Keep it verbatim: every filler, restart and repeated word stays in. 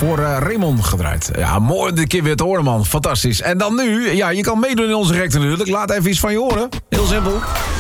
voor uh, Raymond gedraaid. Ja, mooi dit keer weer te horen, man. Fantastisch. En dan nu, ja, je kan meedoen in onze rek natuurlijk. Laat even iets van je horen. Heel simpel.